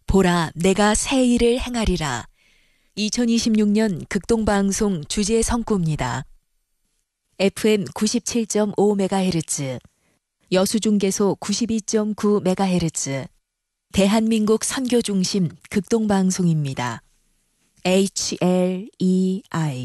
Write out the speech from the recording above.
보라, 내가 새 일을 행하리라. 2026년 극동방송 주제 성구입니다. FM 97.5MHz, 여수중계소 92.9MHz, 대한민국 선교중심 극동방송입니다. HLEI